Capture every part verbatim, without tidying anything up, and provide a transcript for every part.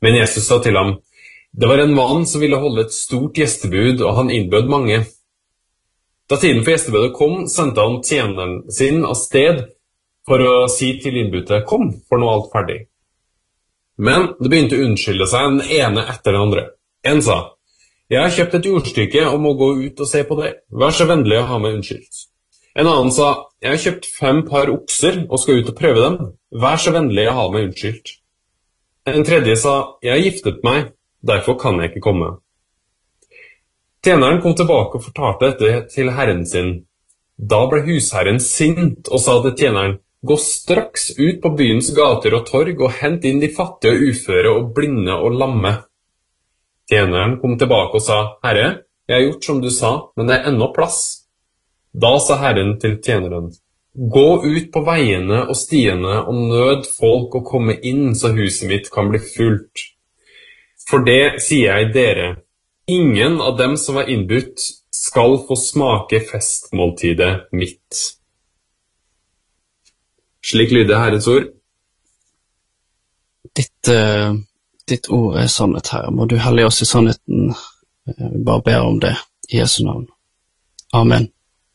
Men Jesus sa til ham, det var en mann som ville holde et stort gjestebud, og han innbød mange. Da tiden for gjestebudet kom, sendte han tjeneren sin av sted for å si til innbudte, kom, for nå er alt ferdig. Men det begynte å unnskylde seg den ene etter den andre. En sa, jeg har kjøpt et jordstykke og må gå ut og se på det. Vær så vennlig å ha meg unnskyldt. En annen sa, jeg har kjøpt fem par okser og skal ut og prøve dem. Vær så vennlig å ha meg unnskyldt. En tredje sa, jeg har giftet meg, derfor kan jeg ikke komme. Tjeneren kom tilbake og fortalte dette til herren sin. Da ble husherren sint og sa til tjeneren, gå straks ut på byens gater og torg og hent inn de fattige og uføre og blinde og lamme. Tjeneren kom tilbake og sa, herre, jeg har gjort som du sa, men det er ennå plass. Da sa herren til tjeneren, gå ut på veiene og stiene og nød folk å komme inn så huset mitt kan bli fullt. For det sier jeg dere, ingen av dem som var innbudt skal få smake festmåltidet mitt. Slik lyder Herrens ord. Ditt, uh, ditt ord er sannhet, Herre. Må du hellige oss i sannheten. Vi bare ber om det i Jesu navn. Amen.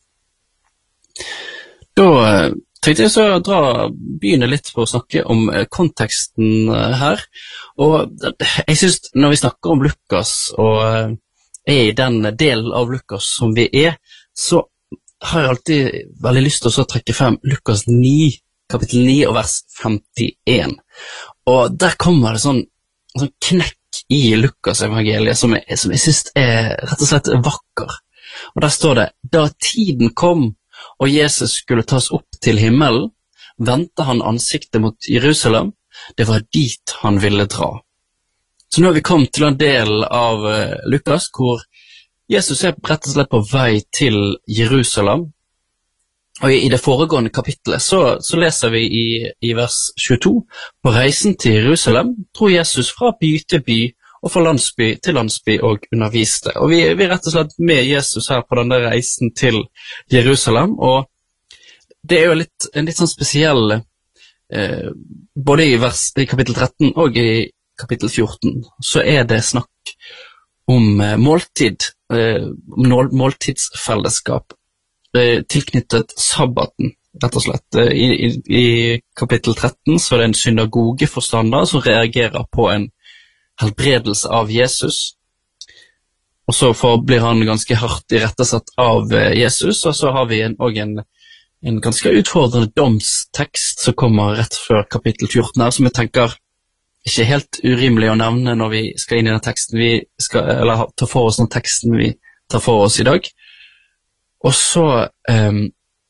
Da uh, tenkte jeg så å dra, begynne litt på å snakke om uh, konteksten uh, her. Og jeg synes når vi snakker om Lukas og uh, er i den delen av Lukas som vi er, så har jeg alltid veldig lyst til å trekke frem Lukas ni, kapittel ni og vers femtien. Og der kommer det sånn, sånn knekk i Lukas evangeliet som jeg, som jeg synes er rett og slett vakker. Og der står det, da tiden kom og Jesus skulle tas opp til himmelen, vendte han ansiktet mot Jerusalem. Det var dit han ville dra. Så nå har vi kommet til en del av uh, Lukas, hvor Jesus er rett og slett på vei til Jerusalem. Og i, i det foregående kapittelet så, så leser vi i, i vers tjueto, på reisen til Jerusalem dro Jesus fra by til by og fra landsby til landsby og underviste. Og vi, vi er rett og slett med Jesus her på denne reisen til Jerusalem, og det er jo litt, en litt sånn spesiell Eh, både i, vers, i kapittel tretten og i kapittel fjorten så er det snakk om eh, måltid, eh, mål, måltidsfellesskap eh, tilknyttet sabbaten, rett og slett. Eh, i, i, I kapittel tretten så er det en synagogeforstander som reagerer på en helbredelse av Jesus, og så for, blir han ganske hardt irettesatt av eh, Jesus, og så har vi en, også en En ganske utfordrende domstekst som kommer rett før kapittel fjorten her, som jeg tenker ikke helt urimelig å nevne når vi skal inn i den teksten vi skal, eller ta for oss den teksten vi tar for oss i dag. Og så um,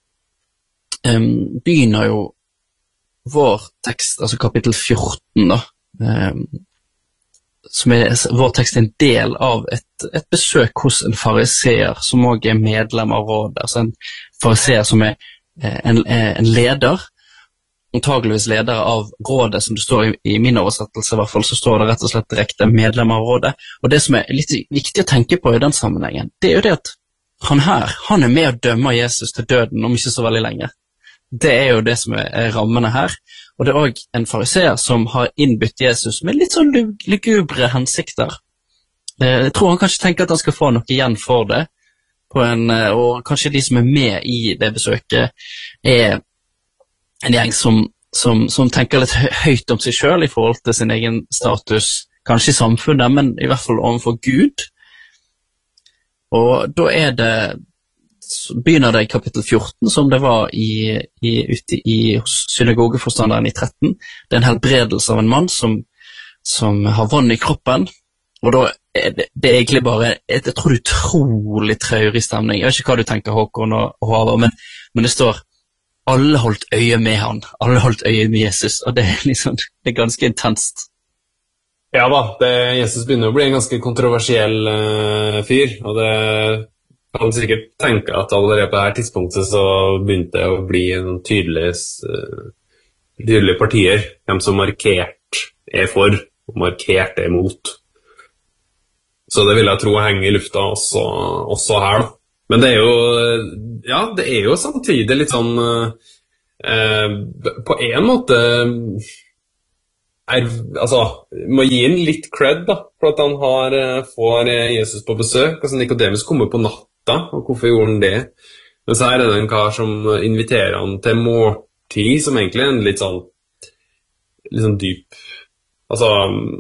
um, begynner jo vår tekst, altså kapittel fjorten da, um, som er, vår tekst er en del av et, et besøk hos en fariseer som også er medlem av rådet, altså en fariseer som er En, en leder, antageligvis leder av rådet, som det står i, i min oversettelse i hvert fall, så står det rett og slett direkte medlem av rådet. Og det som er litt viktig å tenke på i den sammenhengen, det er jo det at han her, han er med å dømme Jesus til døden om ikke så veldig lenge. Det er jo det som er, er rammene her. Og det er også en fariseer som har innbytt Jesus med litt sånn lugubre hensikter. Jeg tror han kanskje tenker at han skal få noe igjen for det. På en, og kanskje de som er med i det besøket er en gjeng som, som, som tenker litt høyt om seg selv i forhold til sin egen status, kanskje i samfunnet, men i hvert fall overfor Gud. Og da er det, begynner det i kapittel fjorten, som det var i, i, ute i synagogeforstanderen i tretten. Det er en helbredelse av en mann som, som har vann i kroppen, og da er det, det er egentlig bare, jeg, jeg tror det er utrolig traurig stemning. Jeg vet ikke hva du tenker, Håkon og, og Håvard, men, men det står, alle holdt øye med han, alle holdt øye med Jesus, og det er liksom, det er ganske intenst. Ja da, det, Jesus begynner å bli en ganske kontroversiell uh, fyr, og det kan sikkert tenke at allerede på dette tidspunktet så begynte det å bli en tydelig, uh, tydelige partier, hvem som markert er for, og markert er mot. Så det vil jeg tro henger i lufta også, også her da. Men det er jo, ja, det er jo samtidig litt sånn, eh, på en måte, er, altså, må gi han litt cred da, for at han har, får Jesus på besøk. Altså, Nikodemus kommer på natta, og hvorfor gjorde han det? Men så er det en kar som inviterer han til måltid, som egentlig er en litt sånn, litt sånn dyp, altså...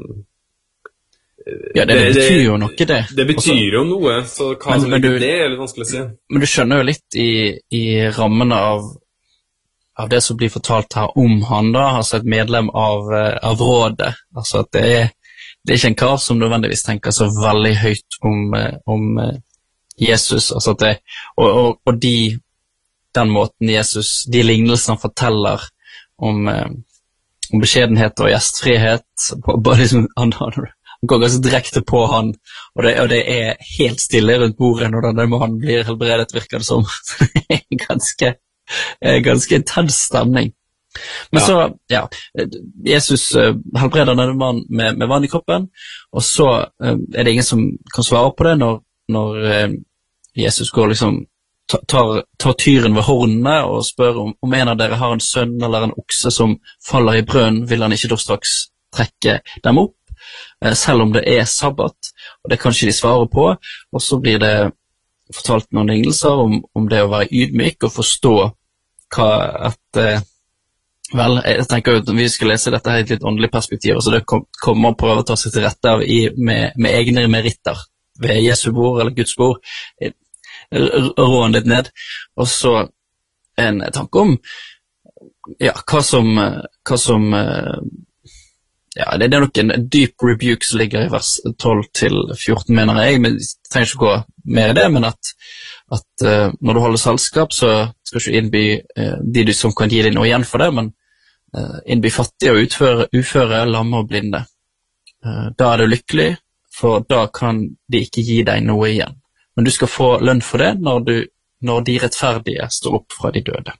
Ja, det, det betyr jo noe det. Det betyr Også, jo noe, så hva men, som men du, det er litt vanskelig å si. Men du skjønner jo litt i, i rammene av, av det som blir fortalt her om han da, altså et medlem av, av rådet. Altså at det er, det er ikke en kar som nødvendigvis tenker så veldig høyt om, om Jesus. Altså at det, og, og, og de, den måten Jesus, de lignelsene han forteller om, om beskjedenhet og gjestfrihet, bare liksom, han har Han går ganske direkte på han, og det, og det er helt stille rundt bordet når denne mannen blir helbredet, virker det som. Det er ganske, ganske intens stemning. Men ja. så, ja, Jesus helbreder denne mannen med, med vann i kroppen, og så er det ingen som kan svare på det når, når Jesus går liksom, tar, tar tyren ved hornene og spør om, om en av dere har en sønn eller en okse som faller i brønnen, vil han ikke da straks trekke dem opp? Selv om det er sabbat, og det kan ikke de svare på, og så blir det fortalt noen lignelser om, om det å være ydmyk og forstå hva at, eh, vel, jeg tenker jo at vi skal lese dette her i et litt åndelig perspektiv, så det kommer å prøve å ta seg til rette av i, med, med egne meritter ved Jesu bord eller Guds bord, rå han litt ned, og så en tanke om ja, hva som, hva som Ja, det, det er nok en dyp rebuke som ligger i vers tolv til fjorten, mener jeg, men jeg trenger ikke gå mer i det, men at, at uh, når du holder selskap, så skal du ikke innby uh, de som kan gi deg noe igjen for det, men uh, innby fattige og utføre, uføre, lamme og blinde. Uh, da er du lykkelig, for da kan de ikke gi deg noe igjen. Men du skal få lønn for det når, du, når de rettferdige står opp fra de døde.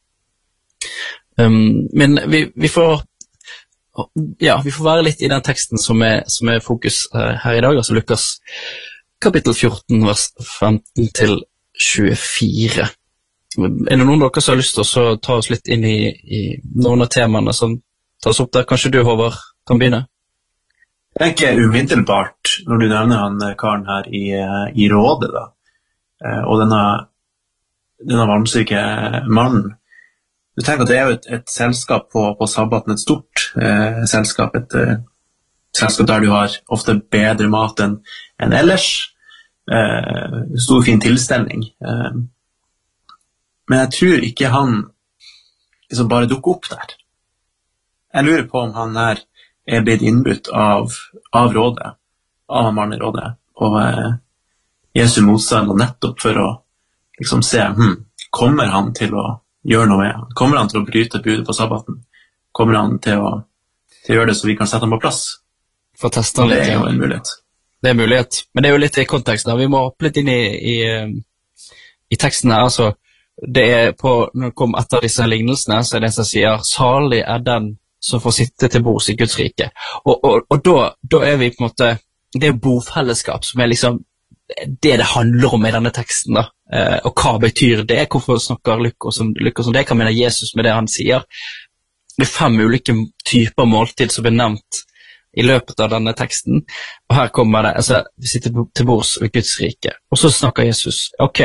Um, men vi, vi får Ja, vi får være litt i den teksten som er, som er fokus uh, her i dag, altså Lukas kapittel fjorten, vers femten til tjuefire. Er det noen av dere som har lyst til å ta oss litt inn i, i noen av temaene som tas opp der? Kanskje du, Håvard, kan begynne? Jeg tenker umiddelbart, når du nevner han karen her i, i rådet, da, og denne, denne varmsyke mannen. Du tenker at det er jo et, et selskap på, på sabbaten, et stort eh, selskap, et eh, selskap der du har ofte bedre mat enn en ellers, eh, stor fin tilstelning. Eh, men jeg tror ikke han liksom bare dukker opp der. Jeg lurer på om han her er blitt innbudt av, av rådet, av mannen i rådet, og eh, Jesu motstand, og nettopp for å liksom se, hm, kommer han til å gjør noe med han. Kommer han til å bryte budet på sabbaten? Kommer han til å, til å gjøre det så vi kan sette ham på plass? For teste han litt. Det er jo en mulighet. Det er en mulighet, men det er jo litt i konteksten. Vi må hoppe litt inn i, i, i teksten her. Altså, det er på, når det kom etter disse lignelsene, så er det en som sier, salig er den som får sitte til bords i Guds rike. Og, og, og da, da er vi på en måte, det er bofellesskap som er liksom det det handler om i denne teksten da, eh, og hva betyr det, hvorfor snakker Lukas om, Lukas om det, hva mener Jesus med det han sier. Det er fem ulike typer måltid som blir nevnt i løpet av denne teksten, og her kommer det, altså, vi sitter til bords ved Guds rike, og så snakker Jesus, ok,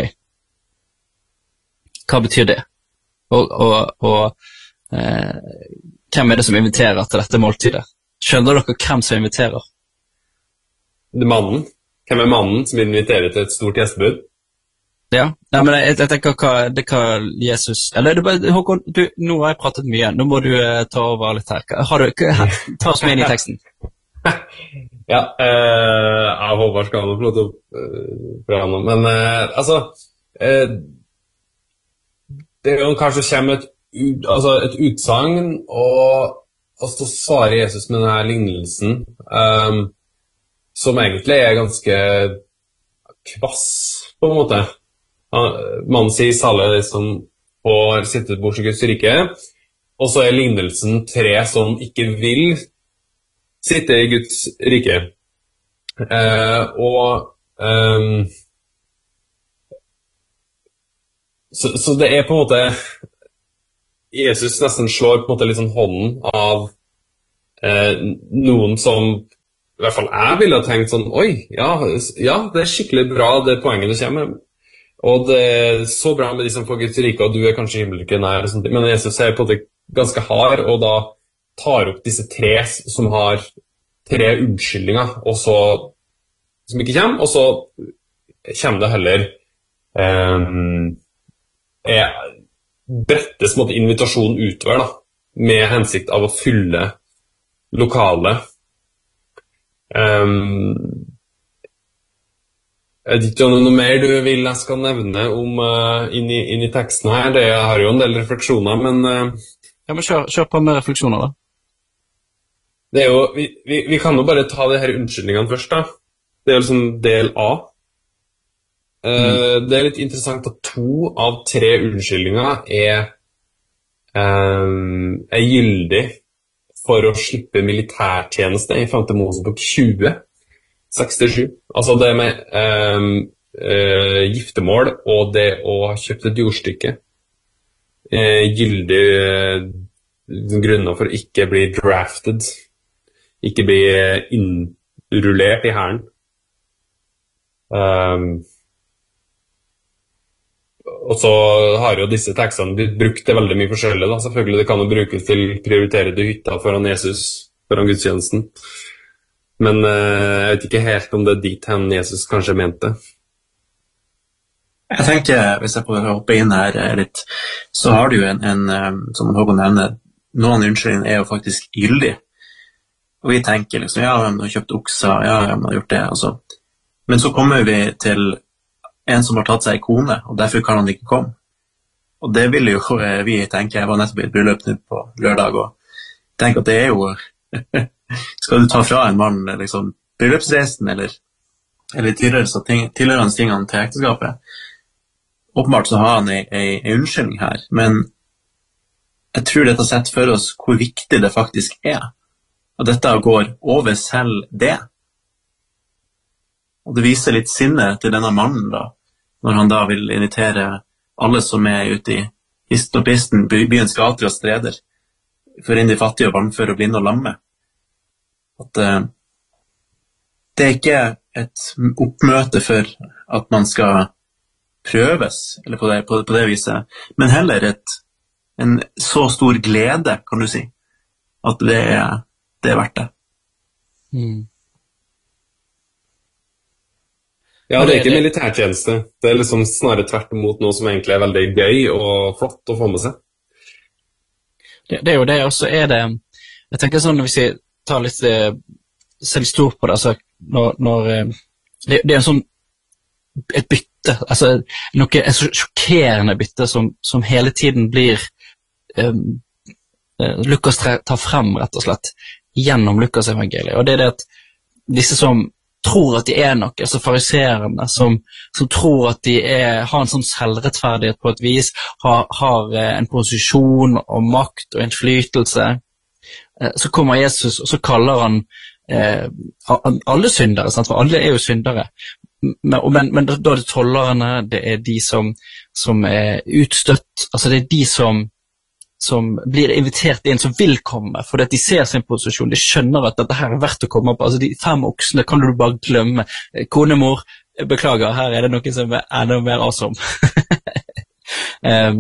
hva betyr det? Og, og, og eh, hvem er det som inviterer til dette måltidet? Skjønner dere hvem som inviterer? Det er mannen. Hvem er mannen som inviterer til et stort gjestebud? Ja, nei, men jeg, jeg tenker hva, det hva Jesus... Eller, du, Håkon, du, nå har jeg pratet mye, nå må du uh, ta over litt her. Har du, her, ta oss med inn i teksten. Ja, uh, jeg håper skal han få lov til å uh, prøve noe, men uh, altså, uh, det er jo kanskje kommer et, altså, et utsagn, og, og så svarer Jesus med denne lignelsen, um, som egentlig er ganske kvass, på en måte. Man sier salig det som får sitte bort i Guds rike, og så er lignelsen tre som ikke vil sitte i Guds rike. Eh, og um, så, så det er på en måte Jesus nesten slår på en måte litt sånn hånden av eh, noen som i hvert fall jeg ville ha tenkt sånn, oi, ja, ja, det er skikkelig bra det poenget du kommer med, og det er så bra med de som får Guds rike, og du er kanskje himmelen nær, og sånt, men Jesus er på det ganske hard, og da tar opp disse tre som har tre unnskyldninger, og så, som ikke kommer, og så kommer det heller um, er, brettes måte invitasjonen utover da, med hensikt av å fylle lokalet. Um, er det ikke noe mer du vil jeg skal nevne om uh, inn, i, inn i teksten her? Det jeg har jo en del refleksjoner, men uh, ja, men kjør, kjør på med refleksjoner da. Det er jo, vi, vi, vi kan jo bare ta de her unnskyldningene først da. Det er jo liksom del A. Uh, mm. Det er litt interessant at to av tre unnskyldninger er, um, er gyldig for å slippe militærtjeneste i femte Mosebok tjue sekstisju. Altså det med um, uh, giftermål og det å ha kjøpt et jordstykke. Uh, gyldig uh, grunner for å ikke bli drafted. Ikke bli innrullert i hæren. Um, og så har jo disse tekstene blitt brukt til veldig mye forskjellig da. Selvfølgelig det kan jo brukes til prioriterede hytter foran Jesus, foran gudstjenesten. Men uh, jeg vet ikke helt om det er dit hen Jesus kanskje mente. Jeg tenker, hvis jeg får hoppe inn her litt, så har du jo en, en som Håkon nevner, noen unnskyldninger er jo faktisk gyldig. Og vi tenker liksom, ja, man har kjøpt okser, ja, man har gjort det, altså. Men så kommer vi til en som har tatt seg i kone, og derfor kan han ikke komme. Og det vil jo vi tenke, jeg var nettopp i et bryllup på lørdag, og tenker at det er jo, skal du ta fra en mann liksom, bryllupsreisen, eller, eller tilhørende tingene til ekteskapet? Åpenbart så har han en unnskyldning her, men jeg tror dette setter for oss hvor viktig det faktisk er. Og dette går over selv det. Og det viser litt sinne til denne mannen da, når han da vil invitere alle som er ute i histen og pisten, byens gater og streder, for inn de fattige og vannføre og blinde og lamme. At uh, det er ikke et oppmøte for at man skal prøves, eller på det, på, på det viset, men heller et, en så stor glede, kan du si, at det er, det er verdt det. Mm. Ja, det er ikke militærtjeneste. Det er liksom snarere tvert imot noe som egentlig er veldig gøy og flott å få med seg. Det, det er jo det, og så er det, jeg tenker sånn, hvis jeg tar litt, ser litt stort på det, altså, når, når det, det er en sånn, et bytte, altså, noe, en så sjokkerende bytte som, som hele tiden blir, um, Lukas tar frem, rett og slett, gjennom Lukas evangeliet, og det er det at disse som tror at de er noe, altså fariserene, som, som tror at de er, har en sånn selvrettferdighet på et vis, har, har en posisjon og makt og innflytelse. Så kommer Jesus, og så kaller han eh, alle syndere, sant? For alle er jo syndere. Men, men, men da er det tollerne, det er de som, som er utstøtt, altså det er de som som blir invitert inn, som vil komme, fordi at de ser sin posisjon, de skjønner at dette her er verdt å komme på, altså de fem oksene kan du bare glemme, konemor, beklager, her er det noe som er enda mer awesome. um,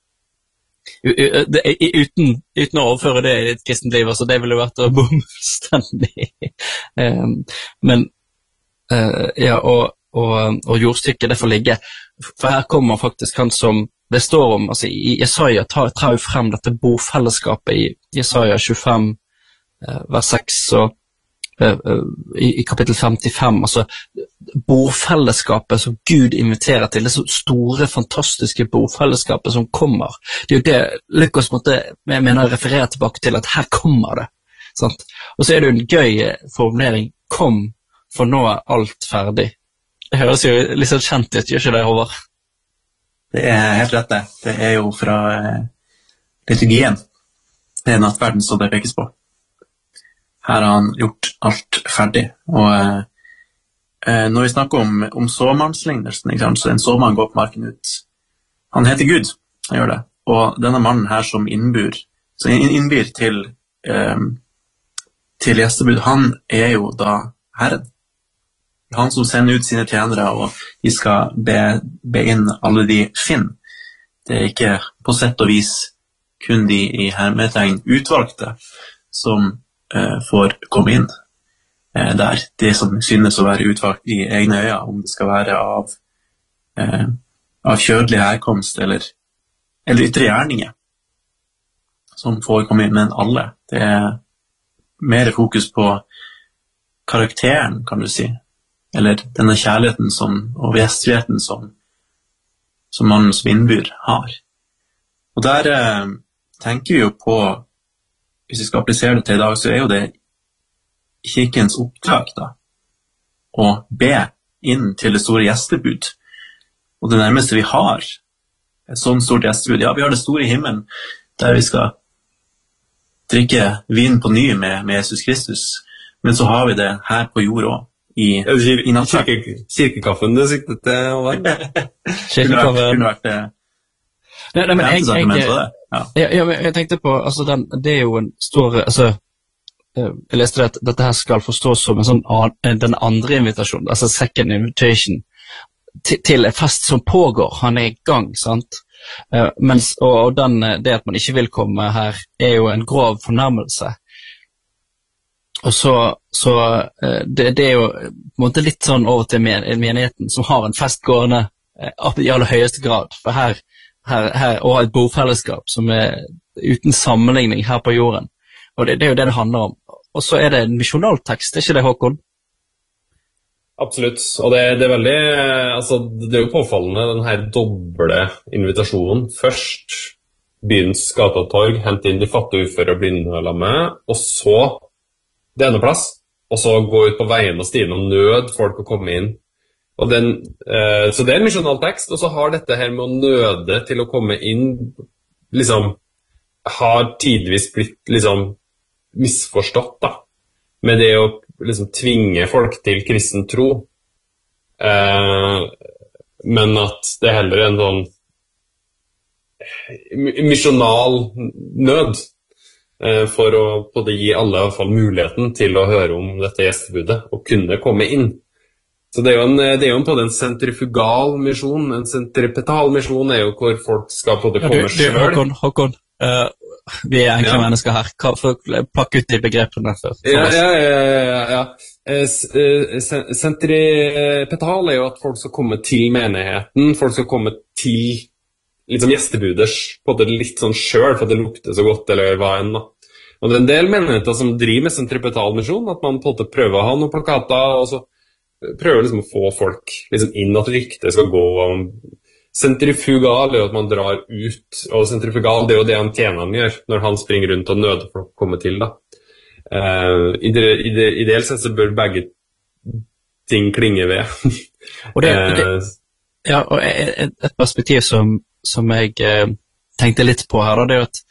uten, uten å overføre det i et kristent liv, altså det ville vært å bomme fullstendig. um, men, uh, ja, og, og, og jordstykket, det får ligge, for her kommer faktisk han som det står om, altså i Jesaja tar, tar jo frem dette bofellesskapet i Jesaja tjuefem, eh, vers seks, og eh, i, i kapittel femtifem, altså bofellesskapet som Gud inviterer til, det så store, fantastiske bofellesskapet som kommer. Det er jo det Lukas måtte, jeg mener, referere tilbake til, at her kommer det. Sant? Og så er det jo en gøy formulering, kom, for nå er alt ferdig. Det høres jo litt sånn kjent ut, gjør ikke det, Håvard? Det er helt rett det. Det er jo fra eh, liturgien. Det er nattverden som det pekes på. Her har han gjort alt ferdig. Og eh, når vi snakker om, om såmannslignelsen, ikke sant, så en såmann går på marken ut. Han heter Gud, han gjør det. Og denne mannen her som innbyr, så innbyr til, eh, til gjestebud, han er jo da Herren. Han som sender ut sine tjenere, og de skal be, be inn alle de finner. Det er ikke på sett og vis kun de i hermetegn utvalgte som eh, får komme inn eh, der. Det som synes å være utvalgt i egne øyne, om det skal være av, eh, av kjødelig herkomst eller, eller ytre gjerninger, som får komme inn, men alle. Det er mer fokus på karakteren, kan du si, eller denne kjærligheten som, og gjestfriheten som, som mannens innbyr har. Og der eh, tenker vi jo på, hvis vi skal applisere det til i dag, så er jo det kirkens oppdrag da, å be inn til det store gjestebud. Og det nærmeste vi har et sånt stort gjestebud, ja, vi har det store i himmelen, der vi skal drikke vin på ny med, med Jesus Kristus, men så har vi det her på jord også, i, i nattverk. Kirke, kirkekaffen det siktet til å være. Kirkekaffen. Kunne vært det. Nei, nei, men jeg, jeg, jeg, ja. jeg, jeg, jeg tenkte på, altså den, det er jo en stor, altså, jeg leste det at dette her skal forstås som en sånn, den andre invitasjonen, altså second invitation, til, til en fest som pågår, han er i gang, sant? Uh, mens, og, og den, det at man ikke vil komme her, er jo en grov fornærmelse. Og så, så uh, det, det er jo på en måte litt sånn over til men, menigheten, som har en fest gående uh, i aller høyeste grad, for her, her, her og et bofellesskap som er uten sammenligning her på jorden. Og det, det er jo det det handler om. Og så er det en misjonaltekst, er ikke det, Håkon? Absolutt, og det, det er veldig, altså det er jo påfallende den her doble invitasjonen. Først byens gate og torg, hent inn de fattige, uføre og blinde og lamme, og så det ene plass, og så gå ut på veien og stien og nød folk å komme inn. Og den, eh, så det er en misjonaltekst, og så har dette her med å nøde til å komme inn, liksom, har tidvis blitt liksom misforstått da, med det å liksom tvinge folk til kristen tro, eh, men at det er heller en sånn misjonal nød, eh, for å både gi alle i hvert fall muligheten til å høre om dette gjestebudet, og kunne komme inn. Så det er jo en, det er jo en, på en sentrifugal misjon, en sentripetal misjon er jo hvor folk skal på det komme ja, du, du, selv. Håkon, Håkon, uh, vi er enkle ja. mennesker her. Hva, for, plakk ut de begrepene for, for ja, oss. Ja, ja, ja, ja. Eh, sentripetal er jo at folk skal komme til menigheten, folk skal komme til liksom gjestebuders, på det litt sånn selv, for det lukter så godt, eller hva enn da. Og det er en del menigheter som driver med sentripetal misjon, at man på en måte prøver å ha noen plakater, og så prøver liksom å få folk liksom inn at ryktet skal gå. Sentrifugal er jo at man drar ut, og sentrifugal det er jo det han tjeneren gjør når han springer rundt og nøder for å komme til da. Uh, ide, ide, ideelt sett så bør begge ting klinge ved. Og det, det, ja, og et, et perspektiv som, som jeg eh, tenkte litt på her da, det er jo at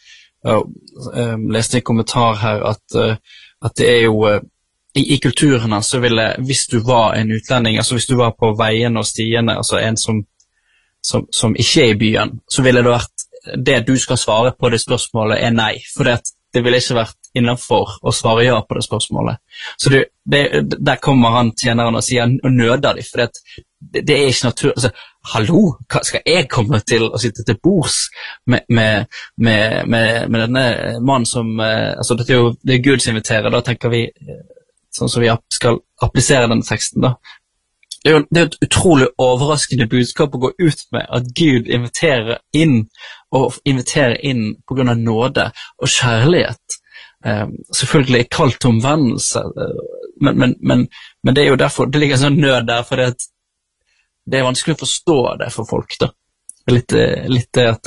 jeg uh, leste en kommentar her at, uh, at det er jo uh, I, i kulturene så ville, hvis du var en utlending, altså hvis du var på veien og stiene, altså en som, som, som ikke er i byen, så ville det vært, det du skal svare på det spørsmålet er nei, for det, det ville ikke vært innenfor å svare ja på det spørsmålet. Så det, det, der kommer han tjeneren og sier, og nøder de, for det, det, det er ikke naturlig, altså, hallo, hva skal jeg komme til å sitte til bords med, med, med, med, med denne mannen som, altså dette er jo det er Gud som inviterer, da tenker vi, sånn som vi skal applisere denne teksten da. Det er jo det er et utrolig overraskende budskap å gå ut med, at Gud inviterer inn, og inviterer inn på grunn av nåde og kjærlighet. Eh, selvfølgelig kalt til omvendelse, men, men, men, men det er jo derfor, det ligger en sånn nød der, for det, det er vanskelig å forstå det for folk da. Litt, litt det at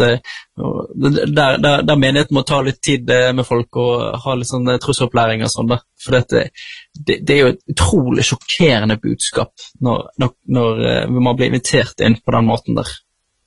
der, der, der menigheten må ta litt tid med folk og ha litt sånn trosopplæring og sånn da, for det, det, det er jo et utrolig sjokkerende budskap når, når, når man blir invitert inn på den måten der.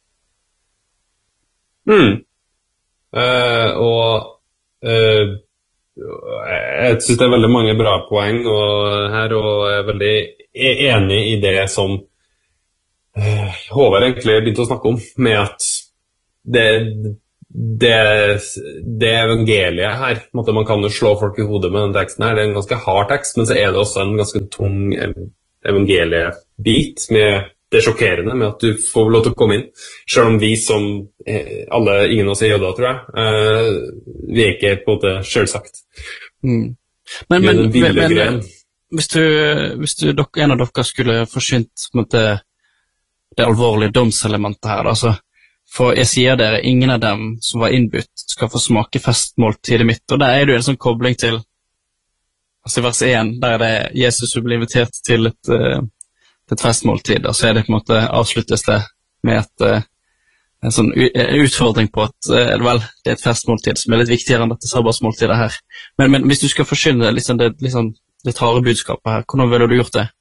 Mm. Uh, og uh, jeg synes det er veldig mange bra poeng og her, og jeg er veldig enig i det som Håvard egentlig begynte å snakke om, med at det, det, det evangeliet her, på en måte, man kan jo slå folk i hodet med den teksten her, det er en ganske hard tekst, men så er det også en ganske tung evangeliebit med det sjokkerende med at du får lov til å komme inn, selv om vi som alle, ingen av oss er jøder, tror jeg, vi er ikke på det selvsagt. Mm. Men, men, men, men hvis, du, hvis du, en av dere skulle forsynt det, det alvorlige domselementet her, altså, for jeg sier dere, ingen av dem som var innbytt skal få smake festmåltidet mitt, og der er det jo en sånn kobling til, altså i vers én, der det Jesus blir invitert til et et festmåltid, og så er det på en måte avsluttes det med et, en sånn utfordring på at vel, det er et festmåltid som er litt viktigere enn dette sabbatsmåltidet her. Men, men hvis du skal forsyne liksom det, liksom, det harde budskapet her, hvordan ville du gjort det?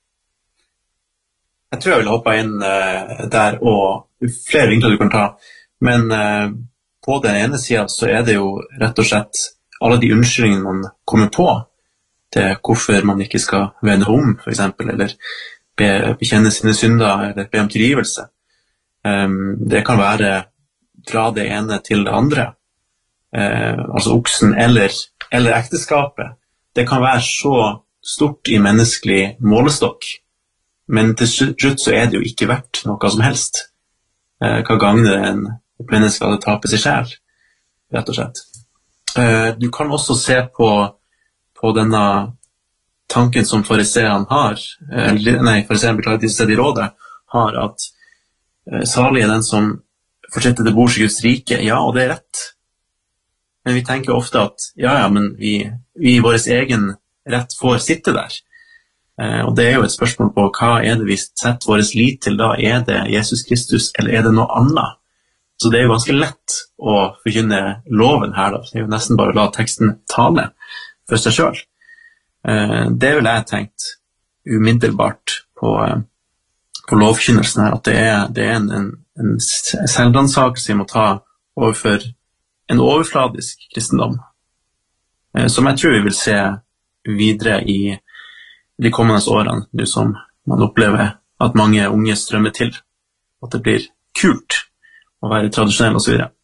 Jeg tror jeg vil hoppe inn uh, der, og flere vinkler du kan ta, men uh, på den ene siden så er det jo rett og slett alle de unnskyldningene man kommer på til hvorfor man ikke skal vende om, for eksempel, eller Be, bekjenne sine synder eller be om tilgivelse. Um, det kan være fra det ene til det andre. Uh, altså oksen eller, eller ekteskapet. Det kan være så stort i menneskelig målestokk, men til slutt så er det jo ikke verdt noe som helst. Uh, hva gagner en et menneske hadde tapet seg selv, rett og slett. Uh, du kan også se på, på denne tanken som fariseerne har, eller, nei, fariseerne beklager til stedet i rådet, har at eh, salig er den som fortsetter til bords i Guds rike. Ja, og det er rett. Men vi tenker ofte at, ja, ja, men vi, vi i vår egen rett får sitte der. Eh, og det er jo et spørsmål på hva er det vi setter vår lit til da? Er det Jesus Kristus, eller er det noe annet? Så det er jo ganske lett å forkynne loven her da. Det er jo nesten bare å la teksten tale for seg selv. Det vil jeg tenkt umiddelbart på, på lovkynelsen her, at det er, det er en, en, en selvransakelse vi må ta overfor en overfladisk kristendom, som jeg tror vi vil se videre i de kommende årene, nå som man opplever at mange unge strømmer til, at det blir kult å være tradisjonell og så videre.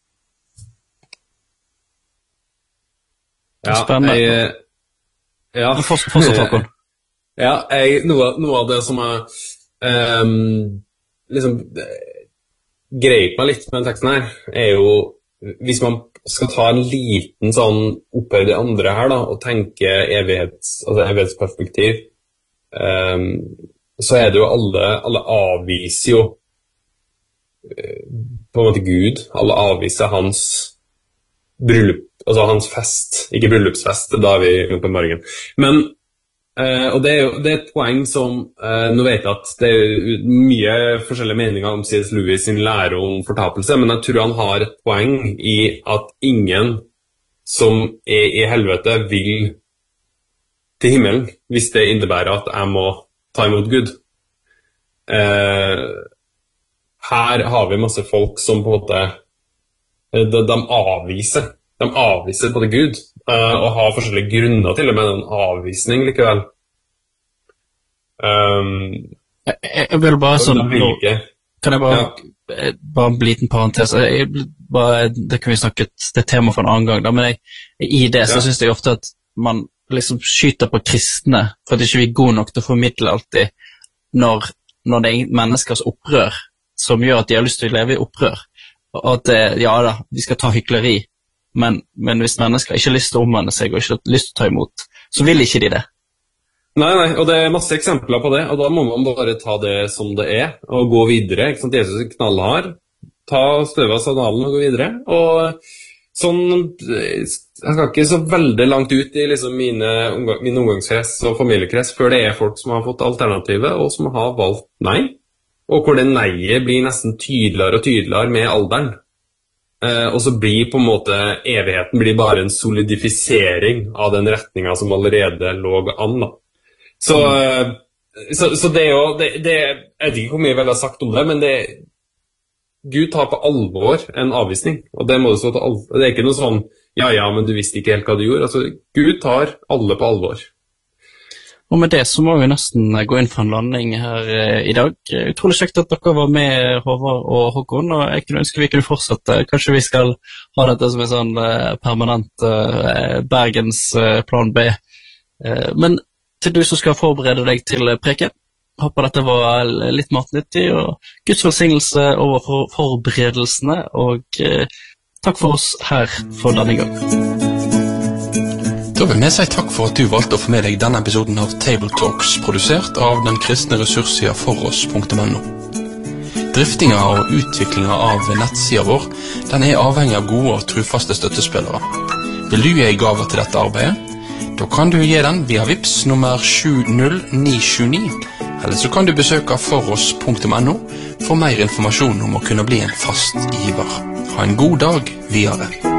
Ja, jeg... Ja, fortsatt Håkon. Ja, jeg, noe, noe av det som er um, liksom grep meg litt med den teksten her, er jo hvis man skal ta en liten sånn opphøyd i andre her da, og tenke evighets, altså evighetsperspektiv, um, så er det jo alle, alle avviser jo uh, på en måte Gud, alle avviser hans bryllup, altså hans fest, ikke bryllupsfest, da er vi oppe i morgen. Men, eh, og det er jo det er et poeng som, eh, nå vet jeg at det er mye forskjellige meninger om C S Lewis sin lære om fortapelse, men jeg tror han har et poeng i at ingen som er i helvete vil til himmelen, hvis det innebærer at jeg må ta imot Gud. Eh, her har vi masse folk som på en måte, de, de avviser De avviser både Gud, uh, og har forskjellige grunner til det, med en avvisning likevel. Um, jeg, jeg vil bare sånn, vil ikke, kan jeg bare, ja. bare en liten parentes, jeg, bare, det kan vi snakke, det er tema for en annen gang, da, men jeg, i det så ja. Synes jeg ofte at man liksom skyter på kristne, for at ikke vi er gode nok til å formidle alltid, når, når det er menneskers opprør, som gjør at de har lyst til å leve i opprør, og at, ja da, vi skal ta hykleri, Men, men hvis mennesker ikke har lyst til å omvende seg og ikke har lyst til å ta imot, så vil ikke de det. Nei, nei, og det er masse eksempler på det, og da må man bare ta det som det er, og gå videre, ikke sant? Jesus er knallhard, ta støvet av sandalen og gå videre, og sånn, jeg skal ikke så veldig langt ut i liksom mine, min omgangskrets og familiekrets, før det er folk som har fått alternativet, og som har valgt nei, og hvor det neiet blir nesten tydeligere og tydeligere med alderen. Uh, og så blir på en måte evigheten blir bare en solidifisering av den retningen som allerede lå an da. Så, uh, så, så det er jo det, det, jeg vet ikke hvor mye jeg vel har sagt om det, men det, Gud tar på alvor en avvisning, og det må du så ta alvor. Det er ikke noe sånn, ja ja, men du visste ikke helt hva du gjorde, altså Gud tar alle på alvor. Og med det så må vi nesten gå inn for en landing her eh, i dag. Utrolig kjekt at dere var med, Håvard og Håkon, og jeg kunne ønske vi kunne fortsette. Kanskje vi skal ha dette som en sånn eh, permanent eh, Bergens eh, plan B. Eh, men til du som skal forberede deg til preken, håper dette var litt matnyttig, og Guds velsignelse over for forberedelsene, og eh, takk for oss her for denne gang. Da vil vi si takk for at du valgte å få med deg denne episoden av Table Talks, produsert av den kristne ressurssida foross punktum no. Driftinga og utviklinga av nettsida vår, den er avhengig av gode og trufaste støttespillere. Vil du gi gave til dette arbeidet? Da kan du gi den via Vips nummer sju null ni sju ni, eller så kan du besøke foross punktum no for mer informasjon om å kunne bli en fast giver. Ha en god dag videre.